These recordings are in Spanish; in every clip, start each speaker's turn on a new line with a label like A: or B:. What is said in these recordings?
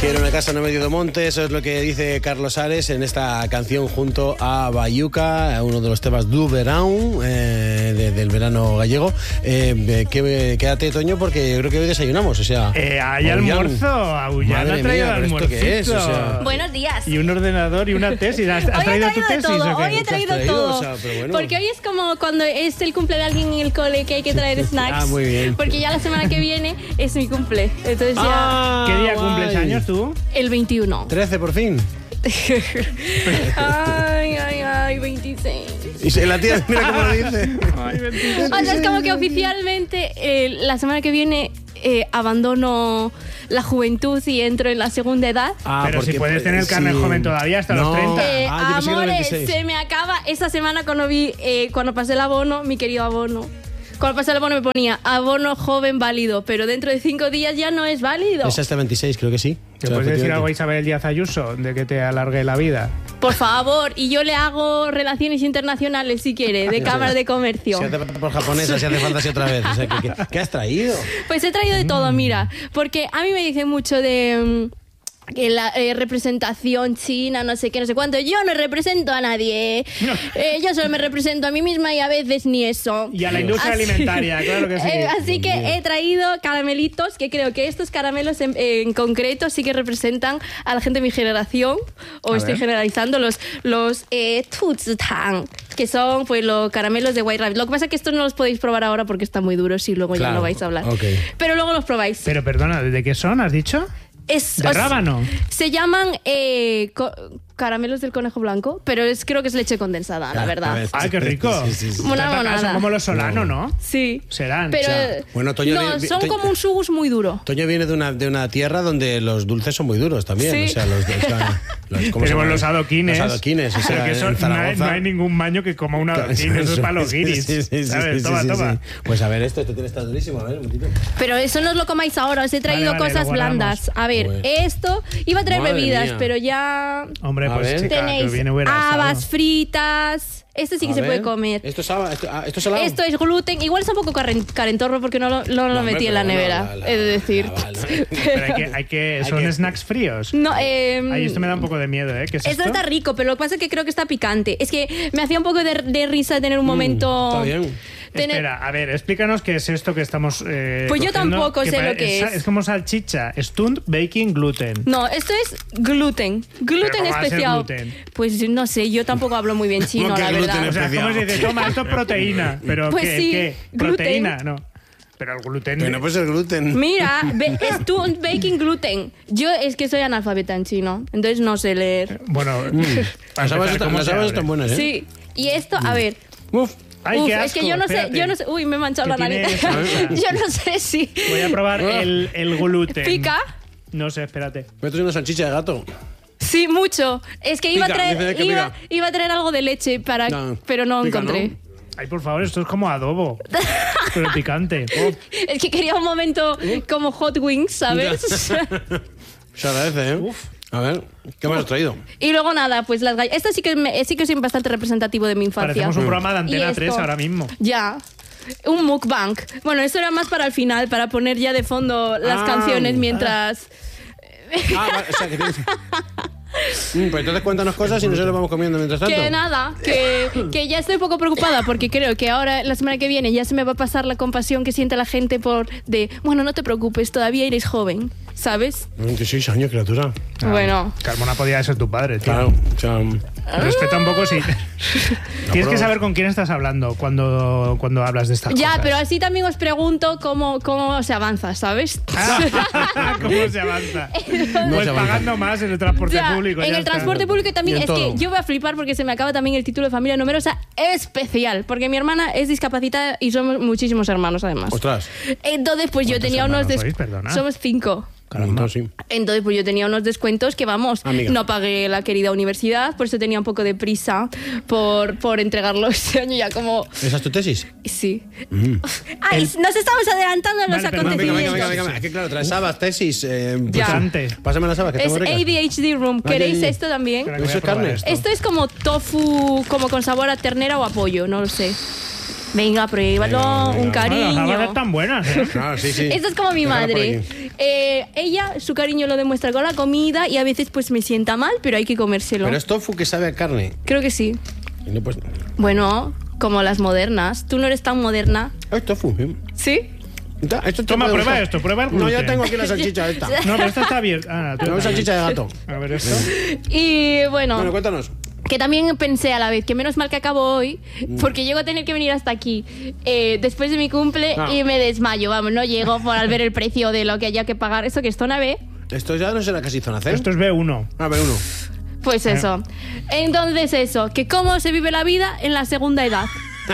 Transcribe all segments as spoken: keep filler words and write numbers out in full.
A: Quiero una casa en medio de monte, eso es lo que dice Carlos Ares en esta canción junto a Bayuca, uno de los temas du verão, eh, de, del verano gallego. Eh, que, quédate, Toño, porque yo creo que hoy desayunamos, o sea...
B: Eh, hay almuerzo, Aullán ha traído almuercito.
A: ¿Qué es? O sea,
C: buenos días.
B: Y un ordenador y una tesis. ¿Has, has traído,
C: traído
B: tu tesis
C: todo,
B: o qué?
C: Hoy he traído,
A: traído?
C: todo.
A: O sea, pero bueno.
C: Porque hoy es como cuando es el cumple de alguien en el cole que hay que traer snacks.
A: Ah, muy bien.
C: Porque ya la semana que viene es mi cumple. Entonces ya...
A: Ah,
B: ¿Qué día
A: guay.
B: cumples años tú?
C: El veintiuno.
A: trece por fin.
C: Ay, ay, ay, veintiséis.
A: Y la tía, mira cómo lo dice.
B: Ay, veintiséis.
C: O sea, es como que oficialmente eh, la semana que viene eh, abandono la juventud y entro en la segunda edad.
A: Ah,
B: Pero si
A: porque,
B: puedes tener carne
A: sí.
B: joven todavía hasta
A: No.
B: los treinta.
C: Eh,
A: Ah, yo pensé que era
C: amores,
A: veintiséis.
C: se me acaba esta semana cuando vi, eh, cuando pasé el abono, mi querido abono. Cuando pasé el abono me ponía abono joven válido, pero dentro de cinco días ya no es válido.
A: Es hasta veintiséis, creo que sí.
B: ¿Te
A: O sea,
B: puedes decir
A: efectivamente.
B: algo a Isabel Díaz Ayuso de que te alargue la vida?
C: Por favor, y yo le hago relaciones internacionales si quiere, de cámara de comercio.
A: Si hace por japonesa, si hace falta así otra vez. O sea, ¿qué, qué, qué has traído?
C: Pues he traído de todo, mira, porque a mí me dicen mucho de... mm, que la eh, representación china, no sé qué, no sé cuánto. Yo no represento a nadie. Eh, yo solo me represento a mí misma y a veces ni eso.
B: Y a la industria
C: Así-
B: alimentaria, claro que sí.
C: Eh, así
A: Dios
C: que
A: mío.
C: he traído caramelitos que creo que estos caramelos en, en concreto sí que representan a la gente de mi generación. O
B: A
C: estoy
B: ver.
C: generalizando los, los eh, Tuzitang, que son pues los caramelos de White Rabbit. Lo que pasa es que estos no los podéis probar ahora porque están muy duros y luego ya
A: Claro,
C: no vais a hablar.
A: ok.
C: Pero luego los probáis.
B: Pero perdona, ¿de qué son? ¿Has dicho?
C: Es,
B: ¿De
C: o sea,
B: rábano?
C: Se llaman eh, co- caramelos del conejo blanco, pero es, creo que es leche condensada, la
A: A
C: verdad.
A: ver.
B: ¡Ay, qué rico!
A: Sí, sí, sí.
C: Una
B: Son
C: monada.
B: como los Solano, ¿no?
C: Sí.
B: Serán.
C: Pero,
A: O sea, bueno, Toño
C: no,
A: de-
C: son
A: Toño-
C: como un sugus muy duro.
A: Toño viene de una, de una tierra donde los dulces son muy duros también.
C: Sí.
A: O sea, los, o sea, los, ¿cómo se
B: Tenemos
A: llaman?
B: los adoquines.
A: Los adoquines, o sea,
B: Pero que eso,
A: en
B: no, hay,
A: Zaragoza.
B: no hay ningún maño que coma un adoquín. Eso es para los guiris.
A: Sí, sí, sí,
B: ¿sabes?
A: sí,
B: toma,
A: sí,
B: toma.
A: sí. Pues a ver, esto, esto tiene que estar durísimo. A ver, un momentito.
C: Pero eso no os lo comáis ahora, os he traído
B: Vale, vale,
C: cosas
B: lo guardamos.
C: blandas. A ver,
A: Bueno.
C: esto, iba a traer
A: Madre
C: bebidas,
A: mía.
C: pero ya
B: Hombre,
A: A
B: pues
A: ver.
B: chica, que
C: tenéis
B: viene buena
C: habas
B: estado.
C: fritas. Este sí que
A: A
C: se
A: ver.
C: puede comer.
A: ¿Esto es, saba- esto, ah, ¿esto es salado?
C: Esto es gluten. Igual es un poco caren- carentorro porque no lo, no lo
A: No, hombre,
C: metí en la
A: pero bueno,
C: nevera,
A: la- la-
C: he de decir.
A: la- la-
B: Pero hay que, hay que,
A: Hay
B: son
A: que-
B: snacks fríos.
C: No, eh,
B: Ay, esto me da un poco de miedo, ¿eh? ¿Qué es
C: esto
B: esto?
C: está rico, pero lo que pasa es que creo que está picante. Es que me hacía un poco de, de risa tener un momento...
A: Está bien.
C: tener-
B: Espera, a ver, explícanos qué es esto que estamos. Eh,
C: Pues yo
B: cogiendo,
C: tampoco sé
B: pare-
C: lo que es.
B: Es como salchicha, stunt baking gluten.
C: No, esto es gluten. Gluten
B: ¿Pero cómo va a ser
C: especial.
B: gluten?
C: Pues no sé, yo tampoco hablo muy bien chino,
A: ¿Cómo que
C: la
A: gluten
C: verdad.
B: O sea, ¿cómo se dice? Toma, esto es proteína. ¿Pero
C: Pues
B: qué?
C: sí,
B: ¿qué?
C: gluten.
B: ¿Proteína? No. Pero el gluten.
A: Pero no puede ser gluten.
C: Mira, ve- es stunt baking gluten. Yo es que soy analfabeta en chino, entonces no sé leer.
B: Bueno, para
A: Las habas
B: empezar,
A: están,
B: ¿cómo
A: las
B: se
A: habas
B: abre?
A: están buenas, ¿eh?
C: Sí, y esto, a ver.
A: Uf.
B: Ay,
C: Uf,
B: qué
C: es
B: asco,
C: que yo no sé,
B: espérate.
C: yo no sé. Uy, me he manchado la
B: ¿Qué
C: nariz.
B: tiene eso?
C: Yo no sé si
B: Voy a probar el, el gluten.
C: pica.
B: No sé, espérate.
A: Me he traído una salchicha de gato.
C: Sí, mucho. Es que iba a
A: Pica,
C: traer,
A: dice que
C: iba,
A: pica.
C: iba a traer algo de leche para,
A: No,
C: pero no
A: pica,
C: encontré.
A: ¿no?
B: Ay, por favor, esto es como adobo. Pero picante.
C: Es que quería un momento como Hot Wings, ¿sabes?
A: Se agradece, ¿eh?
B: Uf.
A: A ver, ¿qué me has traído?
C: Y luego nada, pues las galletas. Esto sí que, me- sí que es bastante representativo de mi infancia.
B: Parecemos un programa de
C: Y
B: Antena
C: esto-
B: tres ahora mismo.
C: Ya. Un mukbang. Bueno, eso era más para el final, para poner ya de fondo las
A: Ah.
C: canciones mientras...
A: Ah, vale, o sea, que tienes... Mm, pues entonces cuéntanos cosas y nosotros vamos comiendo mientras tanto.
C: Que nada, que, que ya estoy un poco preocupada porque creo que ahora, la semana que viene, ya se me va a pasar la compasión que siente la gente por de, bueno, no te preocupes, todavía eres joven, ¿sabes?
A: veintiséis años, criatura.
B: Ah,
C: Bueno.
B: Carmona podía ser tu padre, tío.
A: Claro, o sea...
B: Respeta un poco si. Tienes
A: pero-
B: que saber con quién estás hablando cuando, cuando hablas de estas
C: Ya,
B: cosas.
C: pero así también os pregunto cómo, cómo se avanza, ¿sabes?
B: ¿Cómo se avanza?
A: No
B: Pues
A: se avanza.
B: pagando más en el transporte
C: Ya,
B: público.
C: en
B: ya
C: el
B: está.
C: transporte público también
A: Y en
C: es que
A: todo.
C: yo voy a flipar porque se me acaba también el título de familia numerosa especial, porque mi hermana es discapacitada y somos muchísimos hermanos además.
A: Ostras.
C: Entonces, pues yo
B: ¿Cuántos
C: tenía unos
B: hermanos
C: des-
B: sois? Perdona.
C: Somos cinco.
A: Caramba, sí.
C: Entonces, pues yo tenía unos descuentos que, vamos,
A: Amiga.
C: no pagué la querida universidad, por eso tenía un poco de prisa por, por entregarlo este año ya como...
A: ¿Esa es tu tesis?
C: Sí. Ay,
B: El-
C: nos estamos adelantando en los
B: Vale, perdón,
A: Venga, venga,
C: acontecimientos.
A: venga, venga, venga. Que claro, traes sabas, tesis. Eh, pues,
C: Ya.
B: Bastante.
A: Pásame las sabas, que
C: Es
A: tengo ricas.
C: A D H D Room.
A: Ah,
C: ¿Queréis
A: ya, ya.
C: esto también?
B: Espera, que
A: ¿Eso
B: voy a
A: es
B: probar
A: carne?
B: esto.
C: Esto es como tofu, como con sabor a ternera o a pollo, no lo sé. Venga, pruébalo,
A: Venga, venga.
C: un cariño.
B: Las habas están buenas, ¿eh?
A: Ah, sí, sí.
C: Esto es como mi
A: Déjala por
C: madre.
A: aquí.
C: Eh, ella, su cariño lo demuestra con la comida y a veces pues me sienta mal, pero hay que comérselo.
A: Pero es tofu que sabe a carne.
C: Creo que sí.
A: Y no, pues...
C: Bueno, como las modernas. Tú no eres tan moderna.
A: Ah, es tofu. ¿eh?
C: ¿Sí?
A: Está- Esto te
B: Toma,
A: puede
B: prueba
A: gustar.
B: esto, prueba el
A: No, ya
B: gluten.
A: tengo aquí la salchicha esta.
B: No, pero esta está bien. Ah, tú
A: No,
B: también.
A: salchicha de gato.
B: A ver esto.
C: Y bueno,
A: Bueno, cuéntanos.
C: que también pensé a la vez que menos mal que acabo hoy, porque llego a tener que venir hasta aquí eh, después de mi cumple
A: Ah.
C: y me desmayo. Vamos, no llego por al ver el precio de lo que haya que pagar. Eso que es zona B.
A: Esto ya no será casi zona C.
B: Esto es B uno.
A: A ver, uno.
C: Pues eso. Entonces eso, que cómo se vive la vida en la segunda edad.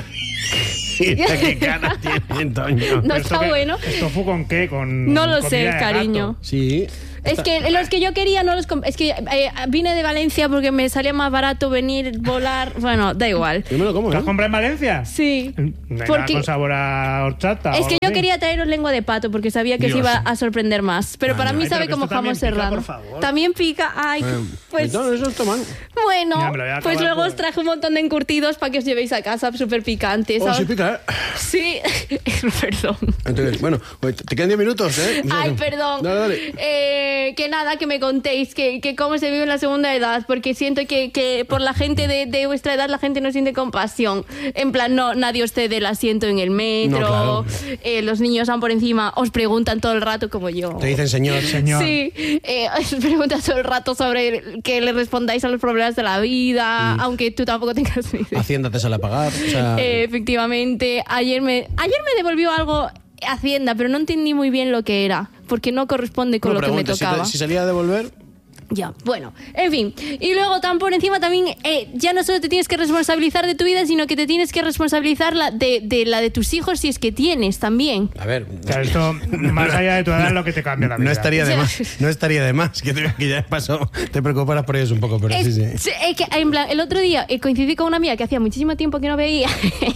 A: ¿Qué cara tiene, Toño?
C: No
B: ¿Esto
C: está
B: qué?
C: bueno.
B: ¿Es tofu con qué? Con
C: No lo
B: comida
C: sé,
B: de gato.
C: cariño.
A: Sí.
C: Es que los que yo quería no los... comp- Es que eh, vine de Valencia porque me salía más barato venir, volar... Bueno, da igual.
A: Yo me lo como,
B: ¿Te
A: ¿eh?
B: has comprado en Valencia?
C: Sí.
B: No hay nada
C: Porque-
B: con sabor a horchata.
C: Es
B: o
C: que
B: algo
C: yo
B: así.
C: quería traeros lengua de pato porque sabía que os
B: Dios.
C: iba a sorprender más. Pero
A: Ah,
C: para
A: no.
C: mí
B: Ay,
C: sabe
B: pero que
C: como
B: esto también
C: jamón
B: pica,
C: serrano.
B: por favor.
C: También pica. Ay,
A: Eh,
C: pues
A: no, eso está mal.
C: bueno.
B: Ya, me lo voy a
C: Pues
B: acabar
C: luego
B: por-
C: os traje un montón de encurtidos para que os llevéis a casa súper picantes.
A: Oh,
C: ¿sabes?
A: sí pica, ¿eh?
C: Sí, perdón.
A: Entonces, bueno, pues te quedan diez minutos, ¿eh?
C: Ay, perdón.
A: Dale, dale.
C: Eh, que nada, que me contéis que, que cómo se vive en la segunda edad, porque siento que, que por la gente de, de vuestra edad la gente no siente compasión. En plan, no, nadie os cede el asiento en el metro,
A: No, claro.
C: eh, los niños van por encima, os preguntan todo el rato como yo.
A: Te dicen señor.
B: Señor.
C: Sí, eh, os preguntan todo el rato sobre que le respondáis a los problemas de la vida,
A: Mm.
C: aunque tú tampoco tengas ni idea.
A: Hacienda te sale a pagar. O sea,
C: Eh, efectivamente, ayer me, ayer me devolvió algo Hacienda, pero no entendí muy bien lo que era, porque no corresponde con
A: no
C: lo que me
A: preguntes, si te-
C: tocaba.
A: Si, salía a devolver,
C: Ya, bueno, en fin. Y luego tan por encima también, eh, ya no solo te tienes que responsabilizar de tu vida, sino que te tienes que responsabilizar la de, de la de tus hijos si es que tienes también.
A: a ver.
B: O sea, esto, más allá de tu edad, es lo que te cambia la vida.
A: No estaría de
C: Ya.
A: más, no estaría de más que, te- que ya pasó, te preocuparas por ellos un poco, pero
C: Es,
A: sí, sí.
C: sí, es que en plan, el otro día eh, coincidí con una amiga que hacía muchísimo tiempo que no veía,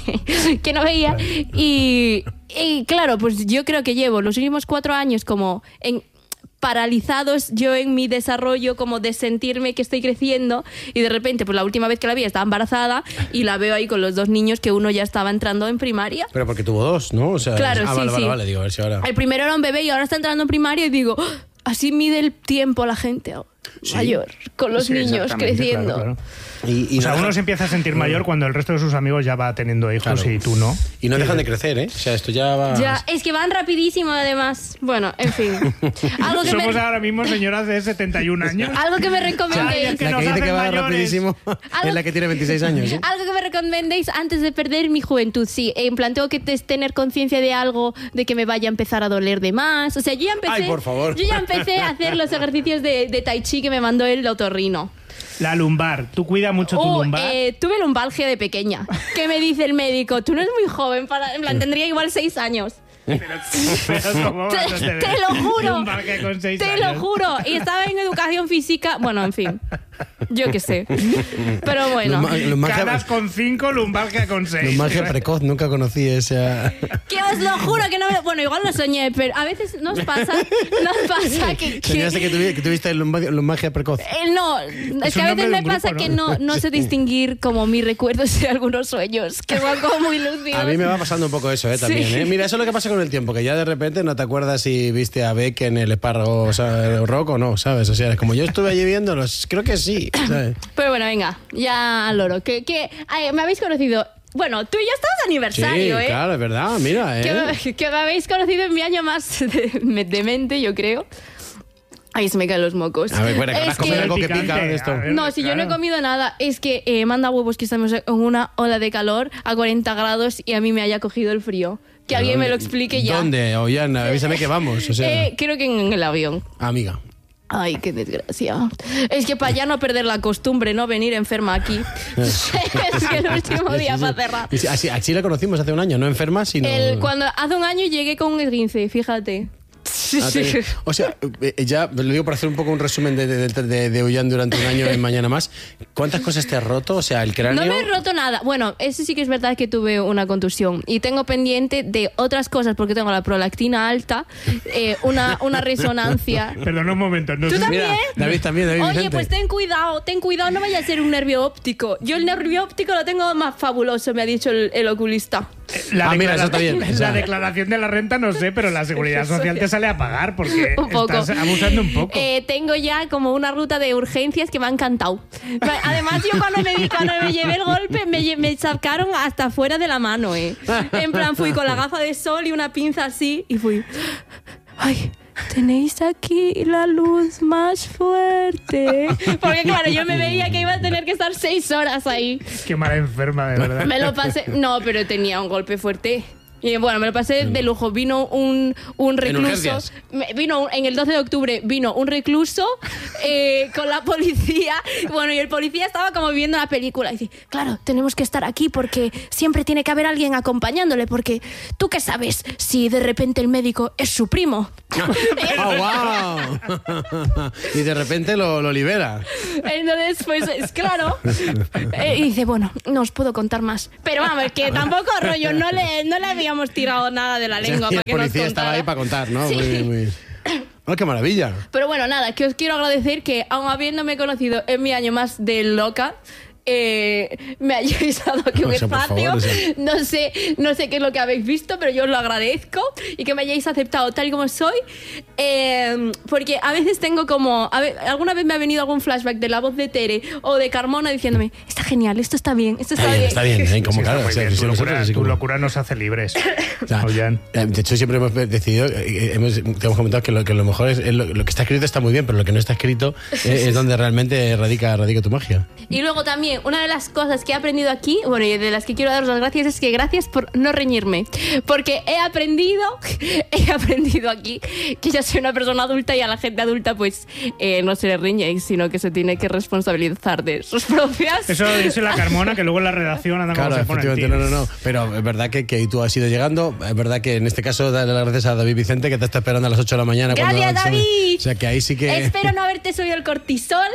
C: que no veía, y, y claro, pues yo creo que llevo los últimos cuatro años como en paralizados yo en mi desarrollo, como de sentirme que estoy creciendo, y de repente, pues la última vez que la vi estaba embarazada y la veo ahí con los dos niños que uno ya estaba entrando en primaria.
A: Pero porque tuvo dos, ¿no? O sea,
C: Claro,
A: ah,
C: sí,
A: vale, vale,
C: sí.
A: vale, digo, a ver si ahora.
C: El primero era un bebé y ahora está entrando en primaria y digo, "Oh, así mide el tiempo la gente
A: Sí.
C: mayor, con los
B: Sí,
C: niños
B: exactamente,
C: creciendo.
B: claro, claro.
A: Y, y
B: O sea,
A: no
B: uno
A: dejan-
B: se empieza a sentir mayor cuando el resto de sus amigos ya va teniendo hijos
A: Claro.
B: y tú no.
A: Y no dejan de crecer, ¿eh? O sea, esto ya va.
C: Ya, es que van rapidísimo además. Bueno, en fin. Algo que
B: Somos
C: me,
B: ahora mismo señoras de setenta y un años.
C: algo que me
B: Ay,
C: recomendéis.
B: es que
A: La
B: nos
A: que dice
B: hacen
A: que va
B: mayores.
A: rapidísimo es la que tiene veintiséis años, ¿eh?
C: Algo que me recomendéis antes de perder mi juventud. Sí, en plan, tengo que tes- tener conciencia de algo, de que me vaya a empezar a doler de más. O sea, yo ya empecé,
A: Ay, por favor.
C: Yo ya empecé a hacer los ejercicios de, de tai chi que me mandó el otorrino.
B: La lumbar. ¿Tú cuidas mucho tu
C: Oh,
B: lumbar?
C: eh, tuve lumbalgia de pequeña. ¿Qué me dice el médico? Tú no eres muy joven para... En plan, tendría igual seis años.
B: Pero, pero ¿cómo vas a
C: Te,
B: tener
C: te lo juro.
B: lumbalgia con seis
C: Te
B: años?
C: lo juro. Y estaba en educación física. Bueno, en fin. Yo qué sé. Pero bueno.
A: Luma- lumbalgia-
B: Canas con cinco, lumbalgia con seis.
A: Lumbalgia precoz, nunca conocí esa.
C: Que os lo juro que no me... Bueno, igual lo soñé, pero a veces nos pasa... Nos pasa que... que
A: Soñaste que, tuvi- que tuviste lumbalgia, lumbalgia precoz.
C: Eh, no, es,
B: Es
C: que
B: un
C: a
B: nombre
C: veces
B: de
C: me
B: un
C: pasa
B: grupo,
C: que
B: ¿no?
C: no, no sé distinguir como mis recuerdos de algunos sueños, que van como muy lúcidos.
A: A mí me va pasando un poco eso, ¿eh? También,
C: Sí.
A: ¿eh? Mira, eso es lo que pasa con el tiempo, que ya de repente no te acuerdas si viste a Beck en el espárrago o sea, rock o no, ¿sabes? O sea, es como yo estuve allí viéndolos, creo que sí, ¿sabes?
C: Pero bueno, venga, ya al loro. Que, que ay, me habéis conocido... Bueno, tú y yo estamos de
A: Sí,
C: aniversario, ¿eh?
A: claro, es verdad, mira, ¿eh?
C: Que, me, que me habéis conocido en mi año más de- demente, yo creo. Ahí se me caen los mocos.
A: A ver, bueno, que
C: Es
A: has comido
C: que-
A: algo que
B: Picante,
A: pica de esto.
B: a ver.
C: No, si yo no he
B: Claro.
C: comido nada, es que eh, manda huevos que estamos en una ola de calor a cuarenta grados y a mí me haya cogido el frío. Que alguien me lo explique ya.
A: ¿Dónde? Ollana, avísame que vamos, o sea,
C: Eh, creo que en el avión.
A: amiga.
C: Ay, qué desgracia. Es que para ya no perder la costumbre, ¿no? Venir enferma aquí. es que el último día para cerrar.
A: Y sí, así, así la conocimos hace un año, no enferma, sino...
C: El, cuando hace un año llegué con un esguince, fíjate.
A: Ah, te- O sea, eh, ya lo digo para hacer un poco un resumen de, de, de, de, de Ollán durante un año en Mañana Más. ¿Cuántas cosas te has roto? O sea, el cráneo...
C: No me he roto nada. Bueno, eso sí que es verdad que tuve una contusión. Y tengo pendiente de otras cosas porque tengo la prolactina alta, eh, una, una resonancia.
B: Perdona un momento. No
C: ¿Tú
B: sé-
C: también?
A: Mira, David también, David
C: Oye,
A: Vicente.
C: pues ten cuidado, ten cuidado, no vaya a ser un nervio óptico. Yo el nervio óptico lo tengo más fabuloso, me ha dicho el, el oculista.
B: La
A: Ah, mira, eso
B: declara-
A: está bien. O sea,
B: La declaración de la renta no sé, pero la seguridad social te sale a pagar porque
C: Un poco.
B: estás abusando un poco.
C: Eh, tengo ya como una ruta de urgencias que me ha encantado. Además, yo cuando me, cuando me llevé el golpe, me, lle- me sacaron hasta fuera de la mano, ¿eh? En plan, fui con la gafa de sol y una pinza así y fui... ¡Ay! Tenéis aquí la luz más fuerte. Porque claro, yo me veía que iba a tener que estar seis horas ahí.
B: Qué mala enferma, de verdad.
C: Me lo pasé... No, pero tenía un golpe fuerte. Y bueno, me lo pasé de lujo. Vino un, un recluso.
A: urgencias?
C: me- Vino un- en el doce de octubre vino un recluso eh, con la policía. Bueno, y el policía estaba como viendo la película. Y dice, claro, tenemos que estar aquí porque siempre tiene que haber alguien acompañándole. Porque tú qué sabes si de repente el médico es su primo.
A: ¡Oh, wow! Y de repente lo, lo libera.
C: Entonces, pues es claro. Eh, y dice, bueno, no os puedo contar más. Pero vamos, que tampoco rollo, no le, no le habíamos tirado nada de la lengua
A: Y
C: para
A: el
C: que nos
A: policía estaba
C: contara.
A: ahí para contar, ¿no?
C: Sí.
A: Muy bien, muy bien. ¡Oh, qué maravilla!
C: Pero bueno, nada, que os quiero agradecer que, aun habiéndome conocido en mi año más de loca, eh, me hayáis dado aquí un
A: O sea, por
C: espacio.
A: favor, o sea.
C: No sé, no sé qué es lo que habéis visto, pero yo os lo agradezco y que me hayáis aceptado tal y como soy. Eh, porque a veces tengo como. A ve- alguna vez me ha venido algún flashback de la voz de Tere o de Carmona diciéndome: está genial, esto está bien, esto está,
A: Está bien, está bien. ¿eh?
B: Sí,
A: Como
B: está
A: claro,
B: muy
A: o sea,
B: bien.
A: que
B: Tu
A: nosotros
B: locura,
A: así
B: tu
A: como-
B: locura nos hace libres.
A: O sea,
B: Ollán.
A: eh, de hecho, siempre hemos decidido, eh, hemos, te hemos comentado que lo, que lo mejor es, es lo, lo que está escrito está muy bien, pero lo que no está escrito eh, es donde realmente radica, radica tu magia.
C: Y luego también, una de las cosas que he aprendido aquí, bueno, y de las que quiero daros las gracias, es que gracias por no reñirme. Porque he aprendido, he aprendido aquí que ya soy una persona adulta y a la gente adulta, pues, eh, no se le riñe, sino que se tiene que responsabilizar de sus propias.
B: Eso dice la Carmona, que luego en la redacción anda como
A: Claro,
B: se pone el
A: efectivamente,
B: tío.
A: no, no, no. Pero es verdad que, que tú has ido llegando. Es verdad que en este caso, darle las gracias a David Vicente, que te está esperando a las ocho de la mañana. cuando
C: ¡Gracias,
A: da el examen.
C: David!
A: O sea, que ahí sí que.
C: Espero no haberte subido el cortisol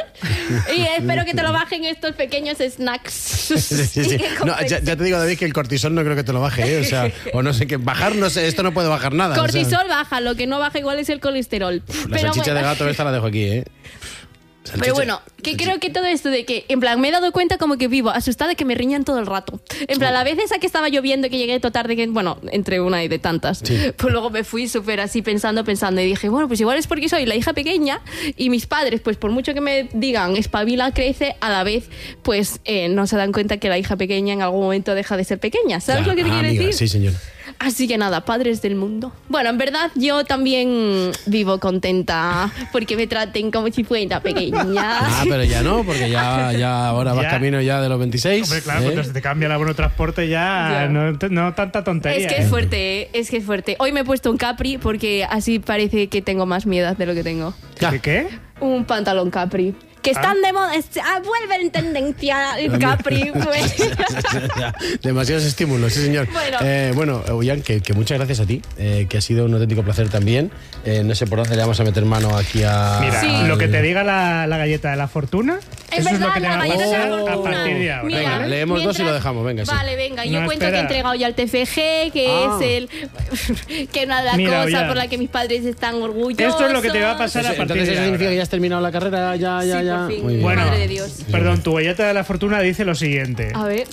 C: y espero que te lo bajen estos pequeños snacks.
A: Sí, sí, sí.
C: Y que
A: No, ya, ya te digo, David, que el cortisol no creo que te lo baje, ¿eh? O sea, o no sé qué. Bajar, no sé, esto no puede bajar nada. o sea,
C: Cortisol baja, lo que no baja igual es el colesterol.
A: la
C: Pero
A: salchicha
C: bueno.
A: de gato esta la dejo aquí, ¿eh? Salchicha-
C: Pero bueno, que
A: salchicha-
C: creo que todo esto de que, en plan, me he dado cuenta como que vivo asustada de que me riñan todo el rato. En plan, la vez esa que estaba lloviendo y que llegué todo tarde, que, bueno, entre una y de tantas,
A: Sí.
C: pues luego me fui súper así pensando, pensando y dije, bueno, pues igual es porque soy la hija pequeña y mis padres, pues por mucho que me digan espabila, crece, a la vez, pues eh, no se dan cuenta que la hija pequeña en algún momento deja de ser pequeña. ¿Sabes
A: Ya,
C: lo que te
A: ah,
C: quiero
A: amiga,
C: decir?
A: Sí, señor.
C: Así que nada, padres del mundo. Bueno, en verdad yo también vivo contenta porque me traten como si fuera pequeña.
A: Ah, pero ya no, porque ya, ya ahora vas
B: Ya.
A: camino ya de los veintiséis.
B: Hombre, claro,
A: ¿eh?
B: cuando se te cambia el abono de transporte ya,
C: Ya.
B: No, no tanta tontería.
C: Es que
B: ¿eh?
C: es fuerte, ¿eh? Es que es fuerte. Hoy me he puesto un capri porque así parece que tengo más miedo de lo que tengo.
A: Ya.
B: ¿Qué? qué?
C: Un pantalón capri. Que están de moda, es- ah, vuelve en tendencia el capri. Pues.
A: Demasiados estímulos, sí, señor.
C: Bueno.
A: Eh, bueno, Ollán, que, que muchas gracias a ti, eh, que ha sido un auténtico placer también. Eh, no sé por dónde le vamos a meter mano aquí a.
B: Mira,
C: Sí.
B: lo que te diga la, la galleta de la fortuna,
C: Es
B: eso es lo
C: verdad,
B: que te
C: la
B: va a
C: galleta de la
B: pasar a
C: fortuna.
B: partir de ahora.
C: Mira,
A: Venga, leemos dos y lo dejamos, venga, sí.
C: Vale, venga, yo
B: No,
C: cuento
B: espera.
C: que he entregado ya el T F G, que
A: Ah.
C: es el que una de las
B: Mira,
C: cosas
B: ya.
C: por las que mis padres están orgullosos.
B: Esto es lo que te va a pasar
A: Eso-
B: a partir
A: entonces,
B: de
A: ¿eso significa
B: ahora.
A: que ya has terminado la carrera? Ya, ya,
C: Sí,
A: ya.
C: por fin.
A: Muy bien.
B: Bueno,
C: Madre de Dios.
B: perdón, tu galleta de la fortuna dice lo siguiente.
C: A ver.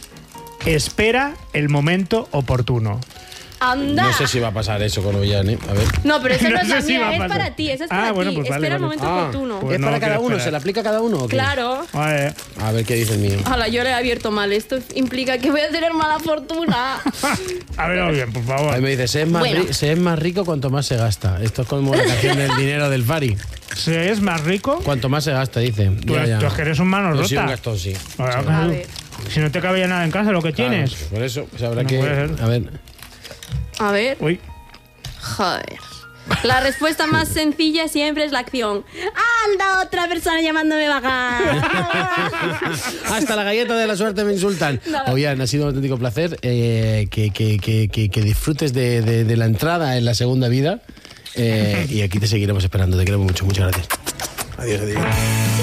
B: Espera el momento oportuno.
C: Anda.
A: No sé si va a pasar eso con Ollán, ¿eh? A ver.
C: No, pero esa no,
B: No
C: es la
B: sé si va
C: mía,
B: a
C: es
B: pasar.
C: para ti, esa es
B: Ah,
C: para
B: bueno,
C: ti.
B: pues vale,
C: Espera el
B: vale.
C: momento
A: Ah,
C: oportuno.
B: pues
A: ¿Es
B: no
A: para cada
B: quiero
A: uno?
B: esperar.
A: ¿Se le aplica a cada uno? o qué?
C: Claro.
B: Vale.
A: A ver qué dice el mío.
C: Ojalá, yo le he abierto mal. Esto implica que voy a tener mala fortuna.
B: A ver, bien, por favor.
A: Ahí me dice, se es, más
C: Bueno.
A: ri- se es más rico cuanto más se gasta. Esto es como la canción del dinero del Fari.
B: ¿Se es más rico?
A: Cuanto más se gasta, dice.
B: Tú,
A: Ya, ya.
B: tú es que eres un mano
A: Yo soy un
B: rota.
A: gastón, sí.
B: Ahora,
A: Sí.
C: A ver.
B: Si no te cabía nada en casa, lo que
A: Claro,
B: tienes.
A: por eso, pues habrá
B: No
A: que.
B: puede ser.
A: A ver.
C: A ver.
B: Uy.
C: Joder. La respuesta más sencilla siempre es la acción. ¡Anda, otra persona llamándome vaga!
A: Hasta la galleta de la suerte me insultan.
C: Nada.
A: Oigan, ha sido un auténtico placer. eh, que, que, que, que, que disfrutes de, de, de la entrada en la segunda vida. eh, y aquí te seguiremos esperando. Te queremos mucho. Muchas gracias. Adiós, adiós.